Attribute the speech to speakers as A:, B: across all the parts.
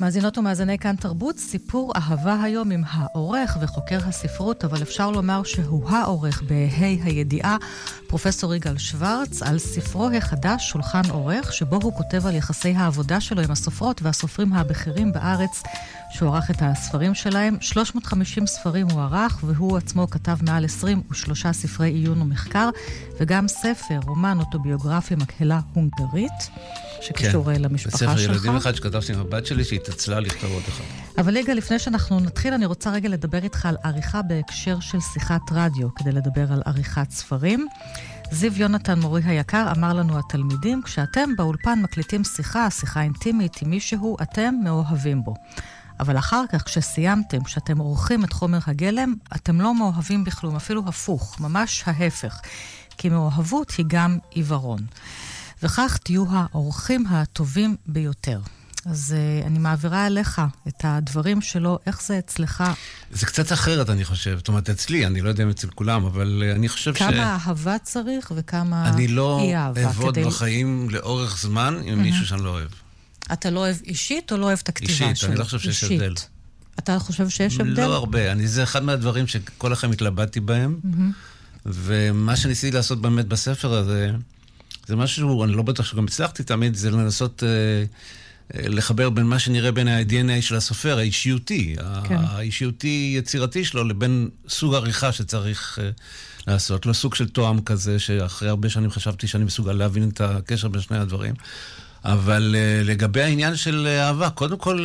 A: מאזינות ומאזיני כאן תרבות, סיפור אהבה היום עם העורך וחוקר הספרות, אבל אפשר לומר שהוא העורך בה"א הידיעה, פרופסור יגאל שוורץ, על ספרו החדש שולחן עורך, שבו הוא כותב על יחסי העבודה שלו עם הסופרות והסופרים הבכירים בארץ, שהוא ערך את הספרים שלהם. 350 ספרים הוא ערך, והוא עצמו כתב מעל 23 ספרי עיון ומחקר, וגם ספר, רומן אוטוביוגרפי, מקהלה הונגרית, שקשור למשפחה שלך.
B: בספר ילדים אחד שכתבתי עם הבת שלי, שהתעצלה לכתוב עוד אחד.
A: אבל ליגה, לפני שאנחנו נתחיל, אני רוצה רגע לדבר איתך על עריכה בהקשר של שיחת רדיו, כדי לדבר על עריכת ספרים. זיו יונתן מורי היקר אמר לנו התלמידים, כשאתם באולפן מקליטים שיחה אינטימית עם מישהו, אתם מאוהבים בו. אבל אחר כך, כשסיימתם, כשאתם עורכים את חומר הגלם, אתם לא מאוהבים בכלום, אפילו הפוך, ממש ההפך. כי מאוהבות היא גם עיוורון. וכך תהיו העורכים הטובים ביותר. אז אני מעבירה אליך את הדברים שלו, איך זה אצלך?
B: זה קצת אחרת, אני חושב. זאת אומרת, אצלי, אני לא יודע אם אצל כולם, אבל אני חושב
A: כמה אהבה צריך וכמה
B: אני לא
A: אי אהבה.
B: אעבוד בחיים לאורך זמן עם מישהו שאני לא אוהב.
A: אתה לא אוהב אישית או לא אוהב את הכתיבה שלו?
B: אישית, אני לא חושב שיש הבדל.
A: אתה חושב שיש הבדל?
B: לא הרבה. זה אחד מהדברים שכל החיים התלבטתי בהם, ומה שניסיתי לעשות באמת בספר הזה, זה משהו, אני לא בטוח שגם הצלחתי תמיד, זה לנסות לחבר בין מה שנראה בין ה-DNA של הסופר, האישיותי, האישיותי יצירתי שלו, לבין סוג עריכה שצריך לעשות. לא סוג של תואם כזה, שאחרי הרבה שנים חשבתי שאני מסוגל להבין את הקשר בין שני הדברים. אבל לגבי העניין של אהבה, קודם כל,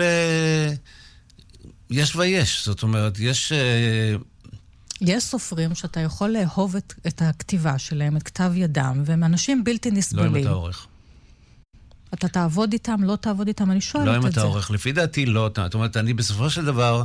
B: יש ויש. זאת אומרת,
A: יש סופרים שאתה יכול לאהוב את הכתיבה שלהם, את כתב ידם, והם אנשים בלתי נסבלים.
B: לא אם אתה עורך.
A: אתה תעבוד איתם, לא תעבוד איתם, אני שואלת את זה.
B: לא אם אתה עורך. לפי דעתי לא. זאת אומרת, אני בסופו של דבר,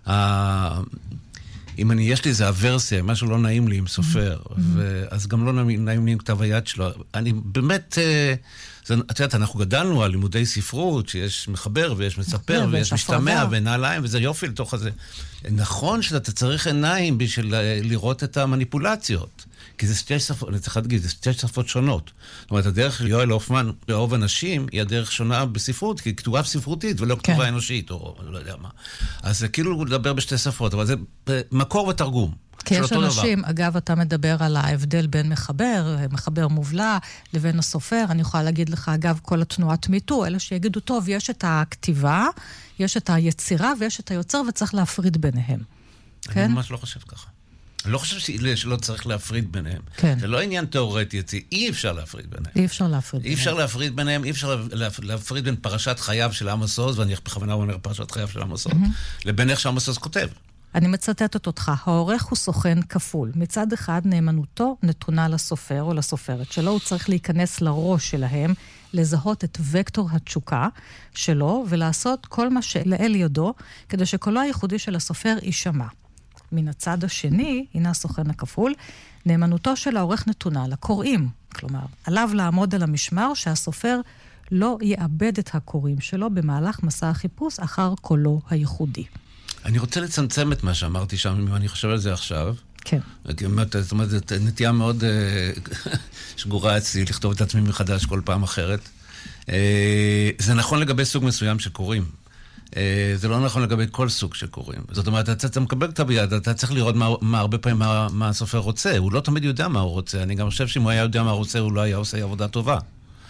B: אם יש לי איזו אברסיה, משהו לא נעים לי עם סופר, אז גם לא נעים לי עם כתב היד שלו. אני באמת, את יודעת, אנחנו גדלנו על לימודי ספרות, שיש מחבר ויש מספר ויש משתמע ונעליים, וזה יופי לתוך הזה. נכון שאתה צריך עיניים בשביל לראות את המניפולציות. כי זה שתי שפות, אני צריך להגיד, זה שתי שפות שונות. זאת אומרת, הדרך של יואל הופמן לאהוב אנשים, היא הדרך שונה בספרות, כי היא כתובה ספרותית ולא כתובה אנושית, או לא יודע מה. אז זה כאילו לדבר בשתי שפות, אבל זה מקור ותרגום.
A: כי יש אנשים, אגב, אתה מדבר על ההבדל בין מחבר מובלע, לבין הסופר. אני יכולה להגיד לך, אגב, כל התנועת מיטו, אלה שיגידו, טוב, יש את הכתיבה, יש את היצירה ויש את היוצר, וצריך להפריד ביניהם.
B: אני ממש לא חושב ככה. אני לא חושב שלא צריך להפריד ביניהם.
A: כן.
B: זה לא עניין תיאורטי, אי אפשר להפריד ביניהם.
A: אי אפשר להפריד ביניהם.
B: אי אפשר להפריד ביניהם, אי אפשר להפריד בין פרשת חייו של עמוס עוז, ואני בכוונה אומר פרשת חייו של עמוס עוז, לבין איך שעמוס עוז כותב.
A: אני מצטטת אותך, העורך הוא סוכן כפול. מצד אחד, נאמנותו נתונה לסופר או לסופרת שלו, הוא צריך להיכנס לראש שלהם, לזהות את וקטור התשוקה שלו, ולעשות כל מה שלאל ידו, כדי שקולו הייחודי של הסופר יישמע. מן הצד השני, הנה הסוכן הכפול, נאמנותו של העורך נתונה לקוראים. כלומר, עליו לעמוד על המשמר שהסופר לא יאבד את הקוראים שלו במהלך מסע החיפוש אחר קולו הייחודי.
B: אני רוצה לצמצם את מה שאמרתי שם, אם אני חושב על זה עכשיו.
A: כן.
B: זאת אומרת, זאת נטייה מאוד שגורה אצלי לכתוב את עצמי מחדש כל פעם אחרת. זה נכון לגבי סוג מסוים שקוראים. זה לא נכון לגבי כל סוג שקוראים. זאת אומרת, אתה מקבל כתב יד, אתה צריך לראות הרבה פעמים מה הסופר רוצה. הוא לא תמיד יודע מה הוא רוצה. אני גם חושב שאם הוא היה יודע מה הוא רוצה, הוא לא היה עושה עבודה טובה.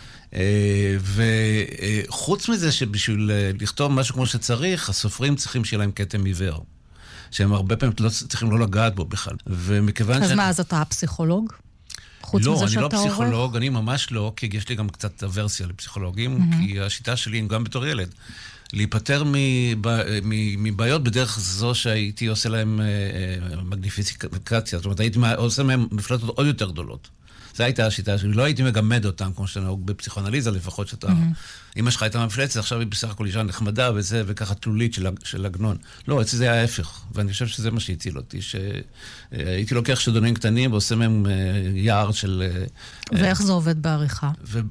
B: וחוץ מזה שבשביל לכתוב משהו כמו שצריך, הסופרים צריכים שיהיה להם כתם עיוור. שהם הרבה פעמים צריכים לא לגעת בו בכלל.
A: אז מה, אז אתה הפסיכולוג?
B: לא, אני לא פסיכולוג, אני ממש לא, כי יש לי גם קצת אברסיה לפסיכולוגים, כי השיטה שלי, גם בתור ילד, להיפטר מבעיות בדרך זו שהייתי עושה להם מגניפיקציה, זאת אומרת, הייתי עושה מהם מפלטות עוד יותר גדולות. זו הייתה השיטה שלי, לא הייתי מגמד אותם, כמו שנהוג בפסיכואנליזה, לפחות שאתה, אמא שלך הייתה מפלצת, עכשיו היא בסך הכל אישה נחמדה וזה, וככה תלולית של עגנון. לא, אצלי זה היה ההפך, ואני חושב שזה מה שהציל אותי, שהייתי לוקח שדונים קטנים, ועושה מהם יער של...
A: ואיך זה עובד בעריכה?